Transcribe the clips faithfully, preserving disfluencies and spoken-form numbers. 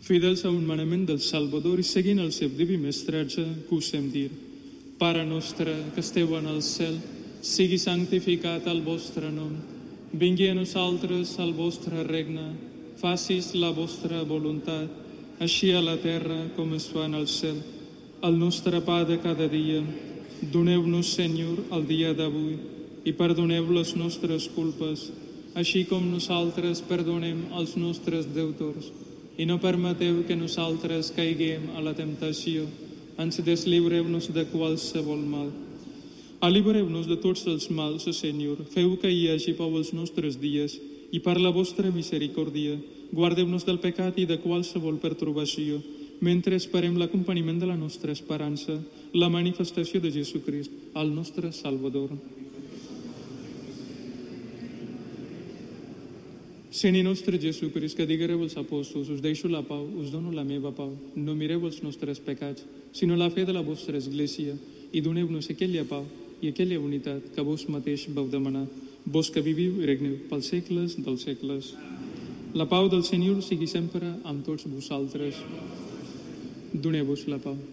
Fidels a un manament del Salvador i seguint el seu diví mestratge, que usem dir: Pare nostre, que esteu en el cel, sigui santificat el vostre nom. Vingui a nosaltres el vostre regne. Facis la vostra voluntat, així a la terra com es fa en el cel. El nostre pa de cada dia, doneu-nos, Senyor, el dia d'avui, i perdoneu les nostres culpes, així com nosaltres perdonem als nostres deutors. I no permeteu que nosaltres caiguem a la temptació, ens deslliureu-nos de qualsevol mal. Allibereu-nos de tots els mals, Senyor, feu que hi hagi pau als nostres dies, i per la vostra misericòrdia, guardeu-nos del pecat i de qualsevol pertorbació, mentre esperem l'acompaniment de la nostra esperança, la manifestació de Jesucrist, el nostre Salvador. Senyor nostre Jesucrist, que diguereu als apòstols, us deixo la pau, us dono la meva pau. No mireu els nostres pecats, sinó la fe de la vostra Església, i doneu-nos aquella pau i aquella unitat que vos mateix vau demanar, vos que viviu i regneu pels segles dels segles. La pau del Senyor sigui sempre amb tots vosaltres. Doneu-vos la pau.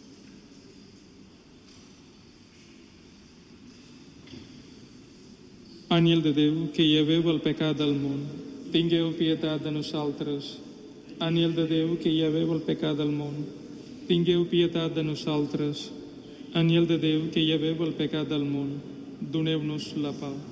Àngel de Déu, que lleveu el pecat del món, tingueu pietat de nosaltres. Àngel de Déu, que lleveu el pecat del món, tingueu pietat de nosaltres. Àngel de Déu, que lleveu el pecat del món, doneu-nos la pau.